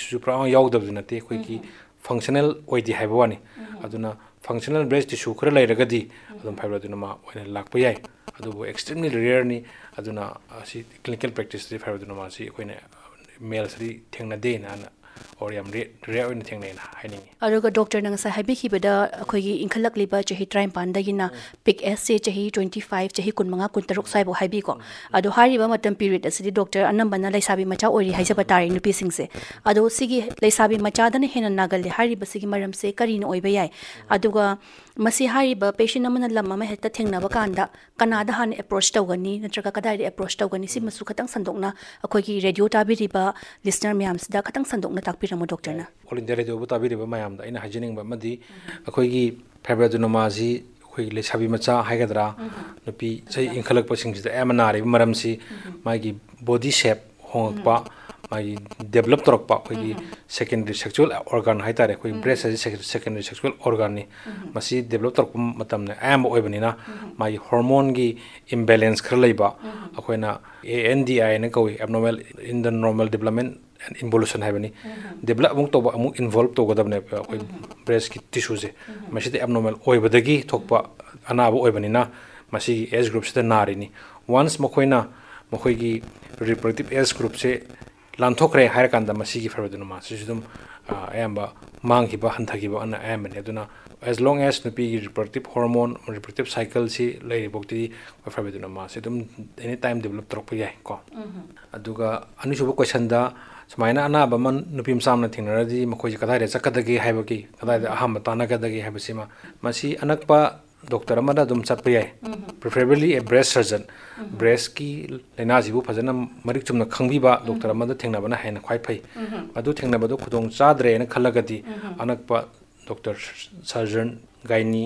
tissue pura yaudabdu nate akhoi functional oidi haiba wani aduna functional breast tissue khara lairagadi adum fibroadenoma oina lakpa yai adubu extremely rare ni aduna si clinical practice di fibroadenoma si akhoi males ri thengnade na or yam rare oina thengnai na haini aruga doctor nang sa habi khibada akhoi gi inkhalak liba chahi train pandagina pic s se chahi 25 chahi kunmanga kuntaruk saibo habi ko adu hariba matam period asidi doctor anambana laisabi macha ori haisaba tari nupi singse adu sigi laisabi macha dana hena nagal le hariba sigi maram se karina oiba yai aduga masi hariba patient amana lamma ma heta thengna ba kanda kanada han approach tawgani natraga kadai approach tawgani si masu khatang sandokna akhoi gi radio tabi riba listener myams da khatang sandokna takpiramo doctor na all india radio tabi riba mayam da ina hajining ba madi akhoi gi fibroadenoma ji akhoi lesabi macha haigadra nupi sai inkhalak pasing ji da emanari maram si magi body shape hongpa magi develop torokpa akhoi secondary sexual organ haitare akhoi breast as secondary sexual organ ni masi develop torok matam ne am oibani na magi hormone gi imbalance khar leiba akhoina ANDI na kawi abnormal in the normal development and involution haibani develop amuk to amuk involve to godabne akhoi breast ki tissue je masi de abnormal oibadagi thokpa anaba oibani na masi age group se nari ni once mokhoina mokhoi gi reproductive age group se lanthokre hairkanda masigi fibroadenoma sisudum ayamba manghiba hanthagiba ana ayambani aduna as long as nupi reproductive hormone reproductive cycle si lei bokti fibroadenoma sidum anytime develop torok yai ko aduga anisuba question da samaina anaba man nupi samna thingnaradi mokoi kadai re chakadagi haibagi kadai aham tanakadagi haibasima masi anakpa doctor amada dum chatpa yai preferably a breast surgeon breast ki laina jibu phajana marik chumna khangbiba doctor amada thengnabana haina khwai phai adu thengnabado khudong chadre na khalagadi anakpa doctor surgeon gynae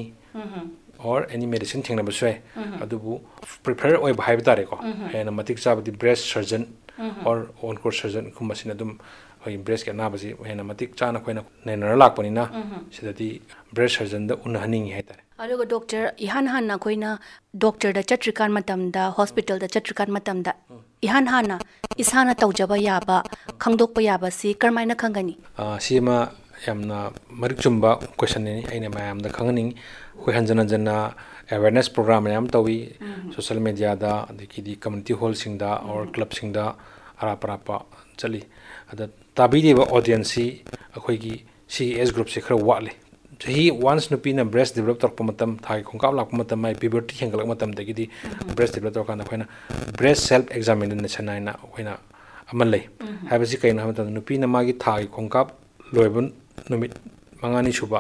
or any medicine thengnabasai adubu prefer oi bhai bitare ko haina matik chabadi breast surgeon or on course surgeon kumasina dum hoi breast ka nabasi haina matik chana khoina nainara lakpanina sidati breast surgeon da unhaning haitare aluga doctor ihan hanna koina doctor da chatrikan matamda hospital da chatrikan matamda ihan hanna isana tawjaba yaba khangdokpa yaba si karmaina khangani sima yamna marik chumba question ni aina mayam da khangani khoi hanjana jana awareness program yam tawi social media da dikidi community hall singda or club singda arapa chali ada tabidi ba audience akhoi gi si age group se khara wale he once nupi na breast develop tor pamatam thai khongkap lak pamatam mai puberty hengalak matam dagidi breast develop tor kana khoina breast self examination aina khoina amal lei habasi kaina matam nupi na magi thai khongkap loibun numit mangani suba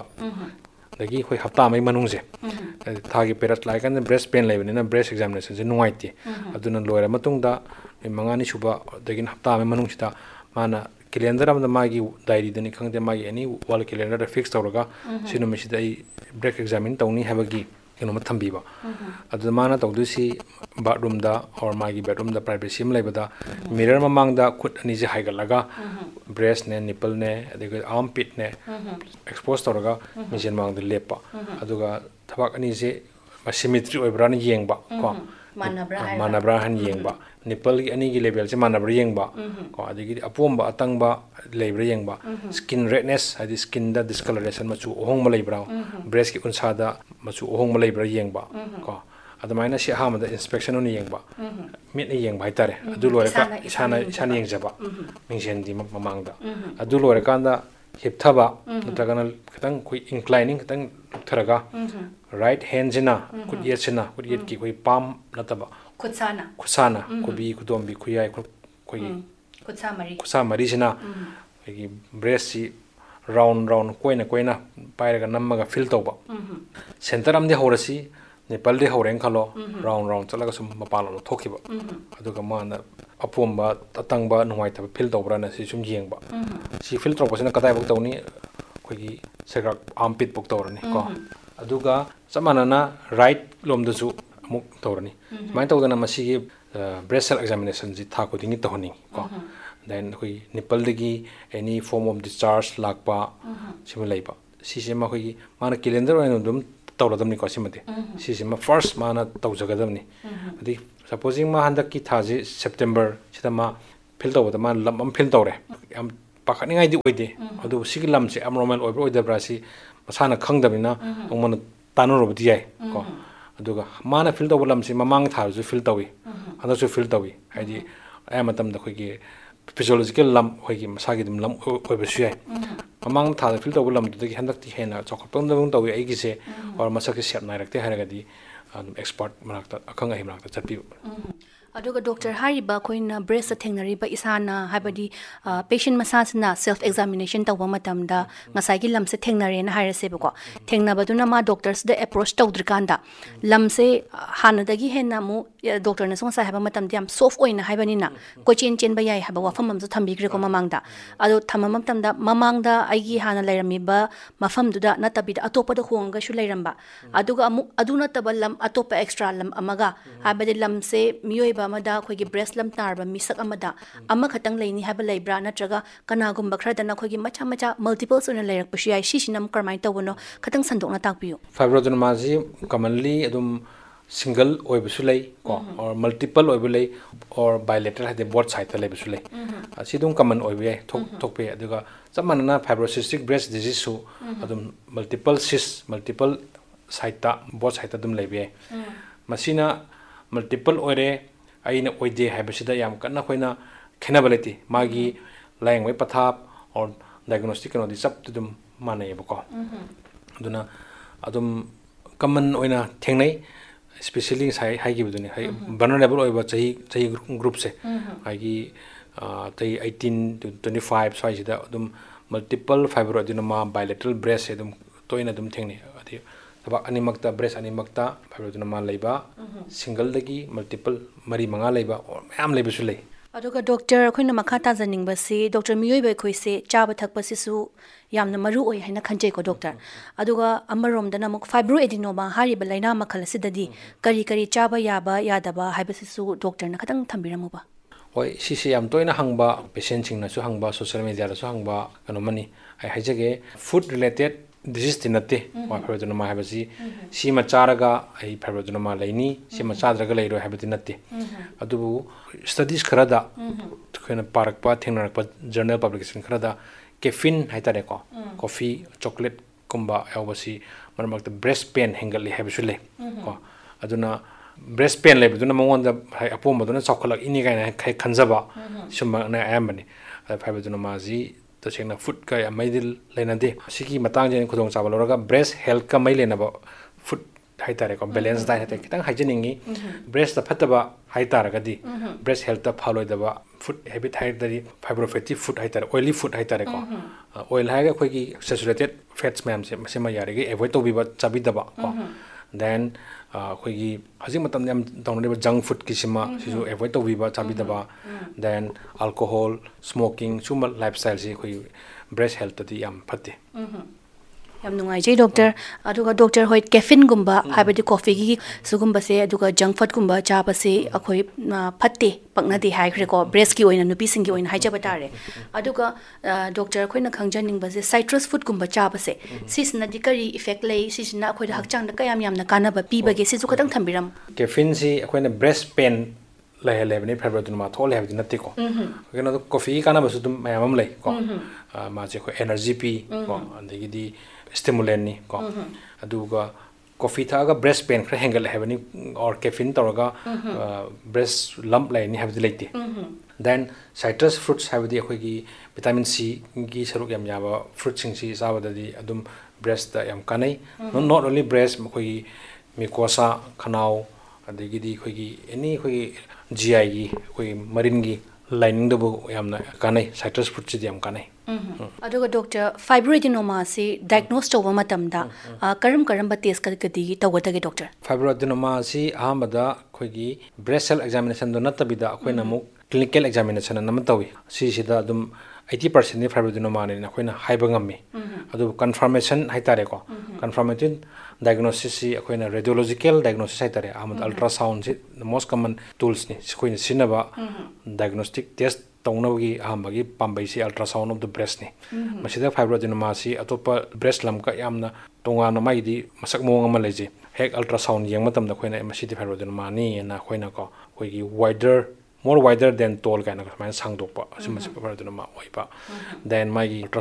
dagi khoi hafta mai manung je thagi perat lai kan breast pain leibani na breast examination je nuaite aduna loira matung da mangani suba dagin hafta mai manung sita mana calendar am da magi diary dani khangde magi any wall calendar fix tawraga sinu mesida I break examine tawni habagi kino mathambi ba adu mana tawdu si bathroom da or magi bedroom da privacy am laibada mirror mamang da khut ani je haigalaga breast ne nipple ne adega armpit ne expose tawraga machine mang da lepa aduga thabak ani je symmetry oibra na yengba ko manabra han yengba nipple gi ani gi level se manabra yengba ko adigi apomba atangba lebra yengba skin redness adi skin da discoloration machu ohong ma lebra breast ki unsa da machu ohong ma lebra yengba ko adamaina si hamada inspection on yengba mit ni yengba itare adu lore ka isana yengjaba mingsen di mamangda adu lore kanda hipthaba natragana khitang khoi inclining khitang tharaga right hand jina kut yet ki khoi palm nataba khusana kubi kudombi khuyai khoi khutsa mari jina khoi breast si round koina pairaga nammaga fill toba center am de horasi nepal de horeng khalo round chalaga sum mapalo thokiba aduga mana apomba tatangba nuai ta fill tobra na si sum yengba si fill tobra sina kadai bok tawni khoi segrak armpit bok tawrani ko aduga samana na right lom da su amuk tawrani mai tawdana masigi breast cell examination ji tha ko dingi tawni ko then khoi nipple dagi any form of discharge lakpa sima leiba si sima khoi mana calendar oin dum tawradamni ko simate si sima first mana tawjagadamni adi supposing ma handak ki thaji september chitama fill tawda ma lam am fill tawre am ꯄꯥꯈꯠꯅꯤꯡꯉꯥꯏꯗꯤ ꯑꯣꯏꯗꯦ ꯑꯗꯨꯕꯨ ꯁꯤꯒꯤ ꯂꯝꯁꯦ abnormal ꯑꯣꯏꯕ꯭ꯔꯥ ꯑꯣꯏꯗꯕ꯭ꯔꯥ ꯁꯤ ꯃꯁꯥꯅ ꯈꯪꯗꯕꯅꯤna ꯅꯣꯡꯃꯅ ꯇꯥꯟꯅꯔꯨꯕꯗꯤ ꯌꯥꯏ ꯀꯣ ꯑꯗꯨꯒ ꯃꯥꯅ ꯐꯤꯜ ꯇꯧꯕ ꯂꯝꯁꯤ ꯃꯃꯥꯡ ꯊꯥꯗꯁꯨ ꯐꯤꯜ ꯇꯧꯏ ꯍꯟꯗꯛꯁꯨ ꯐꯤꯜ ꯇꯧꯏ ꯍꯥꯏꯗꯤ ꯑꯌꯥꯝꯕ ꯃꯇꯝꯗ ꯑꯩꯈꯣꯏꯒꯤ ꯐꯤꯖꯤꯑꯣꯂꯣꯖꯤꯀꯦꯜ ꯂꯝ ꯑꯩꯈꯣꯏꯒꯤ ꯃꯁꯥꯒꯤ ꯑꯗꯨꯝ ꯂꯝ ꯑꯣꯏꯕꯁꯨ ꯌꯥꯏ ꯃꯃꯥꯡ ꯊꯥꯗ ꯐꯤꯜ ꯇꯧꯕ ꯂꯝꯗꯨꯗꯒꯤ ꯍꯟꯗꯛꯇꯤ ꯍꯦꯟꯅ ꯆꯥꯎꯈꯠꯄꯗꯧꯅ ꯇꯧꯏ ꯑꯩꯒꯤꯁꯦ ꯑꯣꯔ ꯃꯁꯛꯁꯦ ꯁꯦꯞ ꯅꯥꯏꯔꯛꯇꯦ ꯍꯥꯏꯔꯒꯗꯤ ꯑꯗꯨꯝ ꯑꯦꯛꯁꯄꯔꯠ ꯃꯅꯥꯛꯇ ꯑꯈꯪ ꯑꯍꯩ ꯃꯅꯥꯛꯇ ꯆꯠꯄꯤꯕ ꯑꯗꯨꯒ ꯗꯣꯛꯇꯔ ꯍꯥꯏꯔꯤꯕ ꯑꯩꯈꯣꯏꯅ ꯕ꯭ꯔꯦꯁꯇ ꯊꯦꯡꯅꯔꯤꯕ ꯏꯁꯥꯅ ꯍꯥꯏꯕꯗꯤ ꯄꯦꯁꯦꯟ ꯃꯁꯥꯁꯤꯅ ꯁꯦꯜꯐ ꯑꯦꯛꯖꯥꯃꯤꯅꯦꯁꯟ ꯇꯧꯕ ꯃꯇꯝꯗ ꯉꯁꯥꯏꯒꯤ ꯂꯝꯁꯦ ꯊꯦꯡꯅꯔꯦꯅ ꯍꯥꯏꯔꯁꯦꯕꯀꯣ ꯊꯦꯡꯅꯕꯗꯨꯅ ꯃꯥ ꯗꯣꯛꯇꯔꯁꯤꯗ ꯑꯦꯄ꯭ꯔꯣꯆ ꯇꯧꯗ꯭ꯔꯤꯀꯥꯟꯗ ꯂꯝꯁꯦ ꯍꯥꯟꯅꯗꯒꯤ ꯍꯦꯟꯅ ꯑꯃꯨꯛ ꯗꯣꯛꯇꯔꯅꯁꯨ ꯉꯁꯥꯏ ꯍꯥꯏꯕ ꯃꯇꯝꯗ ꯌꯥꯝ ꯁꯣꯐ ꯑꯣꯏꯅ ꯍꯥꯏꯕꯅꯤꯅ ꯀꯣꯏꯆꯦꯟ ꯆꯦꯟꯕ ꯌꯥꯏ ꯍꯥꯏꯕ ꯋꯥꯐꯝ ꯑꯃꯁꯨ ꯊꯝꯕꯤꯈ꯭ꯔꯦꯀꯣ ꯃꯃꯥꯡꯗ ꯑꯗꯣ ꯊꯝꯕ ꯃꯇꯝꯗ ꯃꯃꯥꯡꯗ ꯑꯩꯒꯤ ꯍꯥꯟꯅ ꯂꯩꯔꯝꯃꯤꯕ ꯃꯐꯝꯗꯨꯗ ꯅꯠꯇꯕꯤꯗ ꯑꯇꯣꯞꯄꯗ ꯍꯣꯡꯉꯒꯁꯨ ꯂꯩꯔꯝꯕ ꯑꯗꯨꯒ ꯑꯃꯨꯛ ꯑꯗꯨ ꯅꯠꯇꯕ ꯂꯝ ꯑꯇꯣꯞꯄ ꯑꯦꯛꯁꯇ꯭ꯔꯥ ꯂꯝ ꯑꯃꯒ ꯍꯥꯏꯕꯗꯤ ꯂꯝꯁꯦ ꯃꯤꯑꯣꯏꯕ ꯑꯃꯗ ꯑꯩꯈꯣꯏꯒꯤ ꯕ꯭ꯔꯦꯁ ꯂꯝ ꯇꯥꯔꯕ ꯃꯤꯁꯛ ꯑꯃꯗ ꯑꯃꯈꯛꯇꯪ ꯂꯩꯅꯤ ꯍꯥꯏꯕ ꯂꯩꯕ꯭ꯔꯥ ꯅꯠꯇ꯭ꯔꯒ ꯀꯅꯥꯒꯨꯝꯕ ꯈꯔꯗꯅ ꯑꯩꯈꯣꯏꯒꯤ ꯃꯆꯥ ꯃꯆꯥ ꯃꯜꯇꯤꯄꯜꯁ ꯑꯣꯏꯅ ꯂꯩꯔꯛꯄꯁꯨ ꯌꯥꯏ ꯁꯤꯁꯤꯅ ꯑꯃꯨꯛ ꯀꯔꯝꯍꯥꯏꯅ ꯇꯧꯕꯅꯣ ꯈꯤꯇꯪ ꯁꯟꯗꯣꯛꯅ ꯇꯥꯛꯄꯤꯌꯨ ꯐꯥꯏꯕ꯭ꯔꯣꯑꯦꯗꯦꯅꯣꯃꯥꯁꯤ ꯀꯃꯟꯂꯤ ꯑꯗꯨꯝ ꯁꯤꯡꯒꯜ ꯑꯣꯏꯕꯁꯨ ꯂꯩ ꯀꯣ ꯑꯣꯔ ꯃꯜꯇꯤꯄꯜ ꯑꯣꯏꯕ ꯂꯩ ꯑꯣꯔ ꯕꯥꯏꯂꯦꯇꯔꯦꯜ ꯍꯥꯏꯗꯤ ꯕꯣꯠ ꯁꯥꯏꯗꯇ ꯂꯩꯕꯁꯨ ꯂꯩ ꯑꯁꯤ ꯑꯗꯨꯝ ꯀꯃꯟ ꯑꯣꯏꯕ ꯌꯥꯏ ꯊꯣꯛꯄ ꯌꯥꯏ ꯑꯗꯨꯒ ꯆꯞ ꯃꯥꯟꯅꯅ ꯐꯥꯏꯕ꯭ꯔꯣꯁꯤꯁꯇꯤꯛ ꯕ꯭ꯔꯦꯁ ꯗꯤꯖꯤꯖꯁꯨ ꯑꯗꯨꯝ ꯃꯜꯇꯤꯄꯜ ꯁꯤꯁ ꯃꯜꯇꯤꯄꯜ ꯁꯥꯏꯗꯇ ꯕꯣꯠ ꯁꯥꯏꯗꯇ ꯑꯗꯨꯝ ꯂꯩꯕ ꯌꯥꯏ ꯃꯁꯤꯅ ꯃꯜꯇꯤꯄꯜ ꯑꯣꯏꯔꯦ ꯑꯩꯅ ꯑꯣꯏꯗꯦ ꯍꯥꯏꯕꯁꯤꯗ ꯌꯥꯝ ꯀꯟꯅ ꯑꯩꯈꯣꯏꯅ ꯈꯦꯠꯅꯕ ꯂꯩꯇꯦ ꯃꯥꯒꯤ ꯂꯥꯌꯦꯡꯕꯒꯤ ꯄꯊꯥꯞ ꯑꯣꯔ ꯗꯥꯏꯒꯅꯣꯁꯇꯤꯛ ꯀꯩꯅꯣꯗꯤ ꯆꯞꯇꯤ ꯑꯗꯨꯝ ꯃꯥꯟꯅꯩꯌꯦꯕꯀꯣ ꯑꯗꯨꯅ ꯑꯗꯨꯝ ꯀꯃꯟ ꯑꯣꯏꯅ ꯊꯦꯡꯅꯩ ꯁ꯭ꯄꯦꯁꯤꯌꯦꯜꯂꯤ ꯉꯁꯥꯏ ꯍꯥꯏꯈꯤꯕꯗꯨꯅꯤ ꯚꯜꯅꯔꯦꯕꯜ ꯑꯣꯏꯕ ꯆꯍꯤ ꯒ꯭ꯔꯨꯞꯁꯦ ꯍꯥꯏꯗꯤ ꯆꯍꯤ 18 to 25 ꯁ꯭ꯋꯥꯏꯁꯤꯗ ꯑꯗꯨꯝ ꯃꯜꯇꯤꯄꯜ ꯐꯥꯏꯕ꯭ꯔꯣꯑꯦꯗꯦꯅꯣꯃꯥ ꯕꯥꯏꯂꯦꯇꯔꯦꯜ ꯕ꯭ꯔꯦꯁꯁꯦ ꯑꯗꯨꯝ ꯇꯣꯏꯅ ꯑꯗꯨꯝ ꯊꯦꯡꯅꯩ ꯍꯥꯏꯗꯤ ꯊꯕꯛ ꯑꯅꯤꯃꯛꯇ ꯕ꯭ꯔꯦꯁ ꯑꯅꯤꯃꯛꯇ ꯐꯥꯏꯕ꯭ꯔꯣꯑꯦꯗꯦꯅꯣꯃꯥ ꯂꯩꯕ ꯁꯤꯡꯒꯜꯗꯒꯤ ꯃꯜꯇꯤꯄꯜ 4-5 ꯂꯩꯕ ꯃꯌꯥꯝ ꯂꯩꯕꯁꯨ ꯂꯩ ꯑꯗꯨꯒ ꯗꯣꯛꯇꯔ ꯑꯩꯈꯣꯏꯅ ꯃꯈꯥ ꯇꯥꯖꯅꯤꯡꯕꯁꯤ ꯗꯣꯛꯇꯔ ꯃꯤꯑꯣꯏꯕ ꯑꯩꯈꯣꯏꯁꯦ ꯆꯥꯕ ꯊꯛꯄꯁꯤꯁꯨ ꯌꯥꯝꯅ ꯃꯔꯨ ꯑꯣꯏ ꯍꯥꯏꯅ ꯈꯟꯖꯩꯀꯣ ꯗꯣꯛꯇꯔ ꯑꯗꯨꯒ ꯑꯃꯔꯣꯝꯗꯅ ꯑꯃꯨꯛ ꯐꯥꯏꯕ꯭ꯔꯣꯑꯦꯗꯦꯅꯣꯃꯥ ꯍꯥꯏꯔꯤꯕ ꯂꯩꯅꯥ ꯃꯈꯜ ꯑꯁꯤꯗꯗꯤ ꯀꯔꯤ ꯀꯔꯤ ꯆꯥꯕ ꯌꯥꯕ ꯌꯥꯗꯕ ꯍꯥꯏꯕꯁꯤꯁꯨ ꯗꯣꯛꯇꯔꯅ ꯈꯤꯇꯪ ꯊꯝꯕꯤꯔꯝꯃꯨꯕ ꯍꯣꯏ ꯁꯤꯁꯦ ꯌꯥꯝ ꯇꯣꯏꯅ ꯍꯪꯕ ꯄꯦꯁꯦꯟꯁꯤꯡꯅꯁꯨ ꯍꯪꯕ ꯁꯣꯁꯤꯌꯦꯜ ꯃꯦꯗꯤꯌꯥꯗꯁꯨ ꯍꯪꯕ ꯀꯩꯅꯣꯃꯅꯤ ꯑꯩ ꯍꯥꯏꯖꯒꯦ ꯐꯨꯗ ꯔꯤꯂꯦꯇꯦꯗ ꯗꯤꯖꯤꯁꯇꯤ ꯅꯠꯇꯦ ꯐꯥꯏꯕ꯭ꯔꯣꯑꯦꯗꯦꯅꯣꯃꯥ ꯍꯥꯏꯕꯁꯤ ꯁꯤꯃ ꯆꯥꯔꯒ ꯑꯩ ꯐꯥꯏꯕ꯭ꯔꯣꯑꯦꯗꯦꯅꯣꯃꯥ ꯂꯩꯅꯤ ꯁꯤꯃ ꯆꯥꯗ꯭ꯔꯒ ꯂꯩꯔꯣꯏ ꯍꯥꯏꯕꯗꯤ ꯅꯠꯇꯦ ꯑꯗꯨꯕꯨ ꯁ꯭ꯇꯗꯤꯁ ꯈꯔꯗ ꯑꯩꯈꯣꯏꯅ ꯄꯥꯔꯛꯄ ꯊꯦꯡꯅꯔꯛꯄ ꯖꯔꯅꯦꯜ ꯄꯕ꯭ꯂꯤꯀꯦꯁꯟ ꯈꯔꯗ ꯀꯦꯐꯤꯟ ꯍꯥꯏꯇꯥꯔꯦꯀꯣ ꯀꯣꯐꯤ ꯆꯣꯀ꯭ꯂꯦꯠꯀꯨꯝꯕ ꯌꯥꯎꯕꯁꯤ ꯃꯔꯛ ꯃꯔꯛꯇ ꯕ꯭ꯔꯦꯁ ꯄꯦꯟ ꯍꯦꯟꯒꯠꯂꯤ ꯍꯥꯏꯕꯁꯨ ꯂꯩ ꯀꯣ ꯑꯗꯨꯅ ꯕ꯭ꯔꯦꯁ ꯄꯦꯟ ꯂꯩꯕꯗꯨꯅ ꯃꯉꯣꯟꯗ ꯑꯄꯣꯝꯕꯗꯨꯅ ꯆꯥꯎꯈꯠꯂꯛꯏꯅꯤ ꯀꯥꯏꯅ ꯈꯟꯖꯕ ꯁꯨꯝꯕꯅ ꯑꯌꯥꯝꯕꯅꯤ ꯐꯥꯏꯕ꯭ꯔꯣꯑꯦꯗꯦꯅꯣꯃꯥꯁꯤ ꯇꯁꯦꯡꯅ ꯐꯨꯗꯀ ꯌꯥꯝ ꯃꯩꯗꯤ ꯂꯩꯅꯗꯦ ꯁꯤꯒꯤ ꯃꯇꯥꯡꯁꯦ ꯑꯩꯅ ꯈꯨꯗꯣꯡꯆꯥꯕ ꯂꯧꯔꯒ ꯕ꯭ꯔꯦꯁ ꯍꯦꯜꯊꯀ ꯃꯩ ꯂꯩꯅꯕ ꯐꯨꯗ ꯍꯥꯏꯇꯥꯔꯦꯀꯣ ꯕꯦꯂꯦꯟꯁ ꯗꯥꯏꯠ ꯍꯥꯏꯇꯥꯔꯦ ꯈꯤꯇꯪ ꯍꯥꯏꯖꯅꯤꯡꯉꯤ ꯕ꯭ꯔꯦꯁꯇ ꯐꯠꯇꯕ ꯍꯥꯏꯇꯥꯔꯒꯗꯤ ꯕ꯭ꯔꯦꯁ ꯍꯦꯜꯊꯇ ꯐꯍꯜꯂꯣꯏꯗꯕ ꯐꯨꯗ ꯍꯦꯕꯤꯠ ꯍꯥꯏꯔꯒꯗꯤ ꯐꯥꯏꯕ꯭ꯔꯣꯐꯦꯇꯤ ꯐꯨꯗ ꯍꯥꯏꯇꯥꯔꯦ ꯑꯣꯏꯂꯤ ꯐꯨꯗ ꯍꯥꯏꯇꯥꯔꯦꯀꯣ ꯑꯣꯏꯜ ꯍꯥꯏꯔꯒ ꯑꯩꯈꯣꯏꯒꯤ ꯁꯦꯆꯨꯔꯦꯇꯦꯗ ꯐꯦꯠꯁ ꯃꯌꯥꯝꯁꯦ ꯃꯁꯤꯃ ꯌꯥꯔꯤꯈꯩ ꯑꯦꯚꯣꯏꯗ ꯇꯧꯕꯤꯕ ꯆꯥꯕꯤꯗꯕ ꯀꯣ ꯗꯦꯟ ꯑꯩꯈꯣꯏꯒꯤ ꯍꯧꯖꯤꯛ ꯃꯇꯝꯗ ꯌꯥꯝ ꯇꯧꯅꯔꯤꯕ ꯖꯪ ꯐꯨꯗꯀꯤꯁꯤꯃ ꯁꯤꯁꯨ ꯑꯦꯚꯣꯏꯗ ꯇꯧꯕꯤꯕ ꯆꯥꯕꯤꯗꯕ ꯗꯦꯟ ꯑꯜꯀꯣꯍꯣꯜ ꯁ꯭ꯃꯣꯀꯤꯡ ꯁꯨꯝꯕ ꯂꯥꯏꯐ ꯁ꯭ꯇꯥꯏꯜꯁꯤ ꯑꯩꯈꯣꯏ ꯕ꯭ꯔꯦꯁ ꯍꯦꯜꯊꯇꯗꯤ ꯌꯥꯝ ꯐꯠꯇꯦ ꯌꯥꯝ ꯅꯨꯡꯉꯥꯏꯖꯩ ꯗꯣꯛꯇꯔ ꯑꯗꯨꯒ ꯗꯣꯛꯇꯔ ꯍꯣꯏ ꯀꯦꯐꯤꯟꯒꯨꯝꯕ ꯍꯥꯏꯕꯗꯤ ꯀꯣꯐꯤꯒꯤ ꯁꯤꯒꯨꯝꯕꯁꯦ ꯑꯗꯨꯒ ꯖꯪ ꯐꯨꯗꯀꯨꯝꯕ ꯆꯥꯕꯁꯦ ꯑꯩꯈꯣꯏ ꯐꯠꯇꯦ ꯄꯛꯅꯗꯦ ꯍꯥꯏꯈ꯭ꯔꯦꯀꯣ ꯕ꯭ꯔꯦꯁꯀꯤ ꯑꯣꯏꯅ ꯅꯨꯄꯤꯁꯤꯡꯒꯤ ꯑꯣꯏꯅ ꯍꯥꯏꯖꯕ ꯇꯥꯔꯦ ꯑꯗꯨꯒ ꯗꯣꯛꯇꯔ ꯑꯩꯈꯣꯏꯅ ꯈꯪꯖꯅꯤꯡꯕꯁꯦ ꯁꯥꯏꯇ꯭ꯔꯁ ꯐꯨꯗꯀꯨꯝꯕ ꯆꯥꯕꯁꯦ ꯁꯤꯁꯤꯅꯗꯤ ꯀꯔꯤ ꯏꯐꯦꯛ ꯂꯩ ꯁꯤꯁꯤꯅ ꯑꯩꯈꯣꯏꯗ ꯍꯛꯆꯥꯡꯗ ꯀꯌꯥꯝ ꯌꯥꯝꯅ ꯀꯥꯟꯅꯕ ꯄꯤꯕꯒꯦ ꯁꯤꯁꯨ ꯈꯤꯇꯪ ꯊꯝꯕꯤꯔꯝꯃꯨ ꯀꯦꯐꯤꯟꯁꯤ ꯑꯩꯈꯣꯏꯅ ꯕ꯭ꯔꯦꯁ ꯄꯦꯟ ꯂꯩꯍꯜꯂꯦꯕꯅꯤ ꯐꯥꯏꯕ꯭ꯔꯣꯑꯦꯗꯦꯅꯣꯃꯥ ꯊꯣꯛꯍꯜꯂꯦ ꯍꯥꯏꯕꯗꯤ ꯅꯠꯇꯦꯀꯣ ꯀꯩꯅꯣꯗ ꯀꯣꯐꯤꯒꯤ ꯀꯥꯟꯅꯕꯁꯨ ꯑꯗꯨꯝ ꯃꯌꯥꯝ ꯑꯃ ꯂꯩ ꯀꯣ ꯃꯥꯁꯦ ꯑꯩꯈꯣꯏ ꯑꯦꯅꯔꯖꯤ ꯄꯤ ꯀꯣ ꯑꯗꯒꯤꯗꯤ ꯁ꯭ꯇꯤꯃꯨꯂꯦꯟꯅꯤ ꯀꯣ ꯑꯗꯨꯒ ꯀꯣꯐꯤ ꯊꯛꯑꯒ ꯕ꯭ꯔꯦꯁ ꯄꯦꯟ ꯈꯔ ꯍꯦꯟꯒꯠꯂꯦ ꯍꯥꯏꯕꯅꯤ ꯑꯣꯔ ꯀꯦꯐꯤꯟ ꯇꯧꯔꯒ ꯕ꯭ꯔꯦꯁ ꯂꯝꯞ ꯂꯩꯔꯅꯤ ꯍꯥꯏꯕꯗꯤ ꯂꯩꯇꯦ ꯗꯦꯟ ꯁꯥꯏꯇ꯭ꯔꯁ ꯐ꯭ꯔꯨꯠꯁ ꯍꯥꯏꯕꯗꯤ ꯑꯩꯈꯣꯏꯒꯤ ꯚꯤꯇꯥꯃꯤꯟ ꯁꯤꯒꯤ ꯁꯔꯨꯛ ꯌꯥꯝ ꯌꯥꯕ ꯐ꯭ꯔꯨꯠꯁꯤꯡꯁꯤ ꯆꯥꯕꯗꯗꯤ ꯑꯗꯨꯝ ꯕ꯭ꯔꯦꯁꯇ ꯌꯥꯝ ꯀꯥꯟꯅꯩ ꯅꯣꯠ ꯑꯣꯟꯂꯤ ꯕ꯭ꯔꯦꯁ ꯑꯩꯈꯣꯏꯒꯤ ꯃꯤꯀꯣꯁꯥ ꯈꯅꯥꯎ ꯑꯗꯒꯤꯗꯤ ꯑꯩꯈꯣꯏꯒꯤ ꯑꯦꯅꯤ ꯑꯩꯈꯣꯏꯒꯤ ꯖꯤ ꯑꯥꯏꯒꯤ ꯑꯩꯈꯣꯏꯒꯤ ꯃꯔꯤꯟꯒꯤ ꯂꯥꯏꯅꯤꯡꯗꯕꯨ ꯌꯥꯝꯅ ꯀꯥꯟꯅꯩ ꯁꯥꯏꯇ꯭ꯔꯁ ꯐ꯭ꯔꯨꯠꯁꯤꯗꯤ ꯌꯥꯝ ꯀꯥꯟꯅꯩ ꯑꯗꯨꯒ ꯗꯣꯛꯇꯔ ꯐꯥꯏꯕ꯭ꯔꯣꯑꯦꯗꯦꯅꯣꯃꯥꯁꯤ ꯗꯥꯏꯒꯅꯣꯁ ꯇꯧꯕ ꯃꯇꯝꯗ ꯀꯔꯝꯕ ꯇꯦꯁꯀꯗꯤ ꯇꯧꯒꯗꯒꯦ ꯗꯣꯛꯇꯔ ꯐꯥꯏꯕ꯭ꯔꯣꯑꯦꯗꯦꯅꯣꯃꯥꯁꯤ ꯑꯍꯥꯟꯕꯗ ꯑꯩꯈꯣꯏꯒꯤ ꯕ꯭ꯔꯦꯁ ꯁꯦꯜ ꯑꯦꯛꯖꯥꯃꯤꯅꯦꯁꯟꯗꯣ ꯅꯠꯇꯕꯤꯗ ꯑꯩꯈꯣꯏꯅ ꯑꯃꯨꯛ ꯀ꯭ꯂꯤꯅꯤꯀꯦꯜ ꯑꯦꯛꯖꯥꯃꯤꯅꯦꯁꯟ ꯑꯃ ꯇꯧꯏ ꯁꯤꯁꯤꯗ ꯑꯗꯨꯝ 80% ꯐꯥꯏꯕ꯭ꯔꯣꯑꯦꯗꯦꯅꯣꯃꯥꯅꯦꯅ ꯑꯩꯈꯣꯏꯅ ꯍꯥꯏꯕ ꯉꯝꯃꯤ ꯑꯗꯨꯕꯨ ꯀꯟꯐꯔꯃꯦꯁꯟ ꯍꯥꯏꯇꯥꯔꯦꯀꯣ ꯀꯟꯐꯔꯃꯦꯇꯤቭ ꯗꯥꯏꯒꯅꯣꯁꯤꯁꯁꯤ ꯑꯩꯈꯣꯏꯅ ꯔꯦꯗꯤꯑꯣꯂꯣꯖꯤꯀꯦꯜ ꯗꯥꯏꯒꯅꯣꯁꯤꯁ ꯍꯥꯏꯇꯥꯔꯦ ꯑꯍꯥꯟꯕꯗ ꯑꯜꯇ꯭ꯔꯥꯁꯥꯎꯟꯁꯤ ꯃꯣꯁ ꯀꯃꯟ ꯇꯨꯜꯁꯅꯤ ꯑꯩꯈꯣꯏꯅ ꯁꯤꯖꯤꯟꯅꯕ ꯗꯥꯏꯒꯅꯣꯁꯇꯤꯛ ꯇꯦꯁ ꯇꯧꯅꯕꯒꯤ ꯑꯍꯥꯟꯕꯒꯤ ꯄꯥꯝꯕꯩꯁꯤ ꯑꯜꯇ꯭ꯔꯥꯁꯥꯎꯟ ꯑꯣꯐ ꯗ ꯕ꯭ꯔꯦꯁꯅꯤ ꯃꯁꯤꯗ ꯐꯥꯏꯕ꯭ꯔꯣꯑꯦꯗꯦꯅꯣꯃꯥꯁꯤ ꯑꯇꯣꯞꯄ ꯕ꯭ꯔꯦꯁ ꯂꯝꯀ ꯌꯥꯝꯅ ꯇꯣꯉꯥꯟꯅ ꯃꯥꯒꯤꯗꯤ ꯃꯁꯛ ꯃꯑꯣꯡ ꯑꯃ ꯂꯩꯖꯩ ꯍꯦꯛ ꯑꯜꯇ꯭ꯔꯥꯁꯥꯎꯟ ꯌꯦꯡꯕ ꯃꯇꯝꯗ ꯑꯩꯈꯣꯏꯅ ꯃꯁꯤꯗꯤ ꯐꯥꯏꯕ꯭ꯔꯣꯑꯦꯗꯦꯅꯣꯃꯥꯅꯤꯅ ꯑꯩꯈꯣꯏꯅꯀꯣ ꯑꯩꯈꯣꯏꯒꯤ ꯋꯥꯏꯗꯔ more wider than tall kind of man sang dokpa asum prefer duna ma oiba then my